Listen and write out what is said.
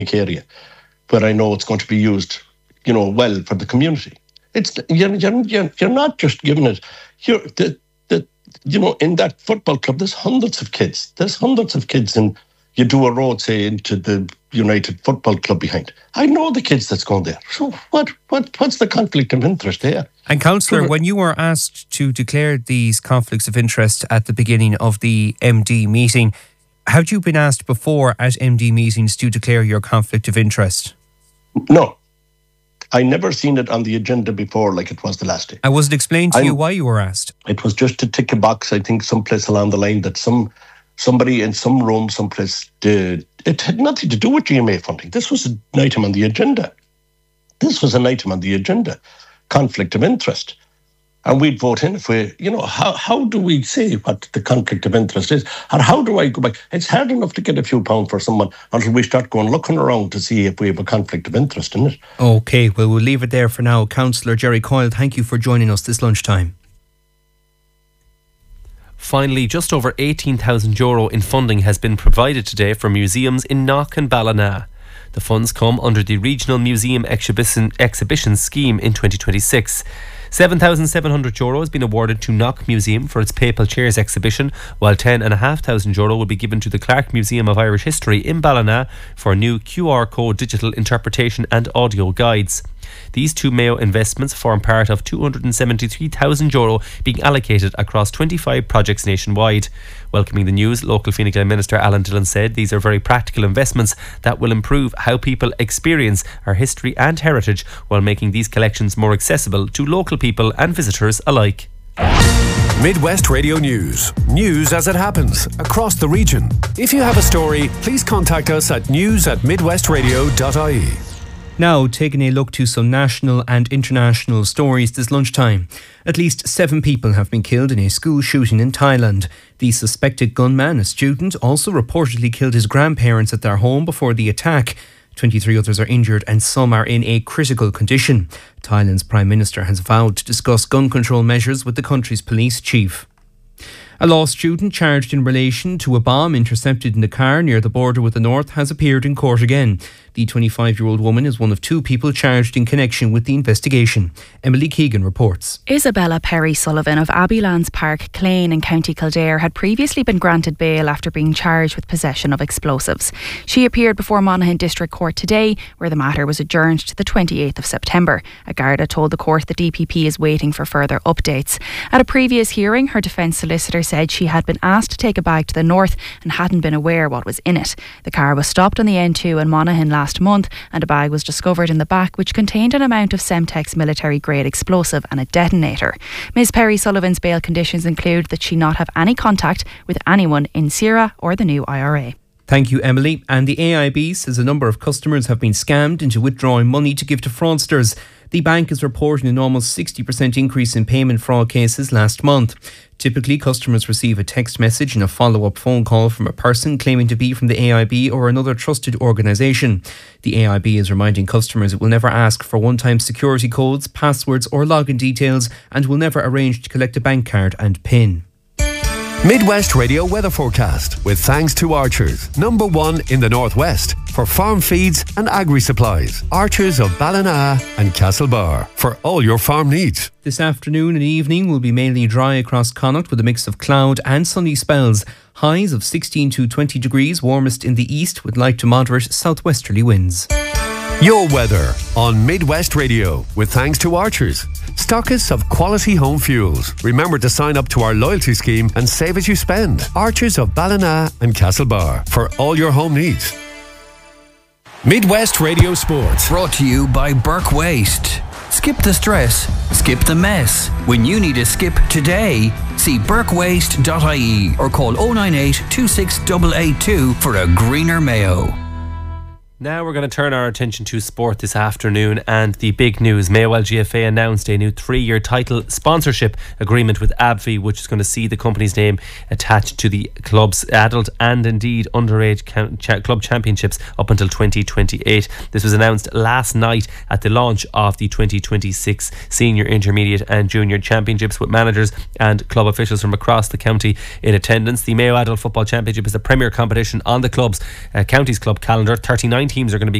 area where I know it's going to be used, well for the community. You're not just giving it. In that football club, there's hundreds of kids. And you do a road, say, into the United Football Club behind. I know the kids that's going there. So what's the conflict of interest there? And Councillor, when you were asked to declare these conflicts of interest at the beginning of the MD meeting, had you been asked before at MD meetings to declare your conflict of interest? No. I never seen it on the agenda before like it was the last day. And was it explained to you why you were asked? It was just to tick a box, I think, someplace along the line that somebody in some room someplace did. It had nothing to do with GMA funding. This was an item on the agenda. Conflict of interest. And we'd vote in if we, how do we say what the conflict of interest is? Or how do I go back? It's hard enough to get a few pounds for someone until we start looking around to see if we have a conflict of interest in it. OK, well, we'll leave it there for now. Councillor Jerry Coyle, thank you for joining us this lunchtime. Finally, just over €18,000 in funding has been provided today for museums in Knock and Ballina. The funds come under the Regional Museum Exhibition Scheme in 2026. €7,700 has been awarded to Knock Museum for its Papal Chairs exhibition, while €10,500 will be given to the Clark Museum of Irish History in Ballina for new QR code digital interpretation and audio guides. These two Mayo investments form part of €273,000 being allocated across 25 projects nationwide. Welcoming the news, local Fine Gael Minister Alan Dillon said these are very practical investments that will improve how people experience our history and heritage while making these collections more accessible to local people and visitors alike. Midwest Radio News. News as it happens across the region. If you have a story, please contact us at news@midwestradio.ie. Now, taking a look to some national and international stories this lunchtime. At least 7 people have been killed in a school shooting in Thailand. The suspected gunman, a student, also reportedly killed his grandparents at their home before the attack. 23 others are injured and some are in a critical condition. Thailand's Prime Minister has vowed to discuss gun control measures with the country's police chief. A law student charged in relation to a bomb intercepted in the car near the border with the north has appeared in court again. The 25-year-old woman is one of 2 people charged in connection with the investigation. Emily Keegan reports. Isabella Perry Sullivan of Abbeylands Park, Clane in County Kildare had previously been granted bail after being charged with possession of explosives. She appeared before Monaghan District Court today, where the matter was adjourned to the 28th of September. A Garda told the court the DPP is waiting for further updates. At a previous hearing, her defence solicitor said she had been asked to take a bag to the north and hadn't been aware what was in it. The car was stopped on the N2 in Monaghan last month and a bag was discovered in the back which contained an amount of Semtex military grade explosive and a detonator. Ms Perry Sullivan's bail conditions include that she not have any contact with anyone in Sierra or the new IRA. Thank you, Emily. And the AIB says a number of customers have been scammed into withdrawing money to give to fraudsters. The bank is reporting an almost 60% increase in payment fraud cases last month. Typically, customers receive a text message and a follow-up phone call from a person claiming to be from the AIB or another trusted organisation. The AIB is reminding customers it will never ask for one-time security codes, passwords or login details and will never arrange to collect a bank card and PIN. Midwest Radio weather forecast with thanks to Archers, #1 in the Northwest for farm feeds and agri-supplies. Archers of Ballina and Castlebar for all your farm needs. This afternoon and evening will be mainly dry across Connacht with a mix of cloud and sunny spells. Highs of 16 to 20 degrees, warmest in the east with light to moderate southwesterly winds. Your weather on Midwest Radio with thanks to Archers, stockists of quality home fuels. Remember to sign up to our loyalty scheme and save as you spend. Archers of Ballina and Castlebar for all your home needs. Midwest Radio Sports. Brought to you by Burke Waste. Skip the stress, skip the mess. When you need a skip today, see burkewaste.ie or call 098 26882 for a greener Mayo. Now we're going to turn our attention to sport this afternoon and the big news. Mayo LGFA announced a new 3-year title sponsorship agreement with AbbVie, which is going to see the company's name attached to the club's adult and indeed underage club championships up until 2028. This was announced last night at the launch of the 2026 Senior, Intermediate and Junior Championships with managers and club officials from across the county in attendance. The Mayo Adult Football Championship is the premier competition on the club's county's club calendar. 39 teams are going to be